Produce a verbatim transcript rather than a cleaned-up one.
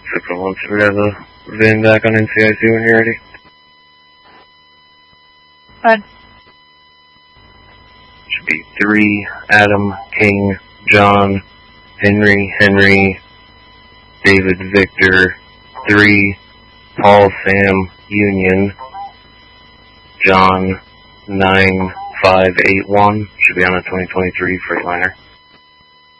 six oh one, so we got the van back on N C I C when you're ready. Fine. Should be three, Adam, King, John, Henry, Henry, David, Victor, three, Paul, Sam, Union, John, nine five eight one, should be on a twenty twenty-three Freightliner.